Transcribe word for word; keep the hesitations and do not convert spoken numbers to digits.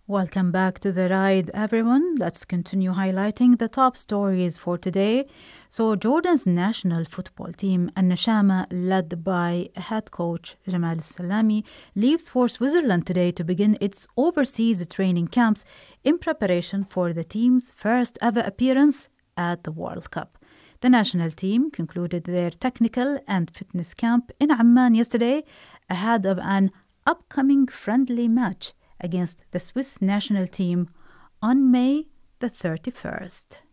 Welcome back to The Ride, everyone. Let's continue highlighting the top stories for today. So, Jordan's national football team, Al-Nashama, led by head coach Jamal Salami, leaves for Switzerland today to begin its overseas training camps in preparation for the team's first ever appearance at the World Cup. The national team concluded their technical and fitness camp in Amman yesterday ahead of an upcoming friendly match against the Swiss national team on May the thirty-first.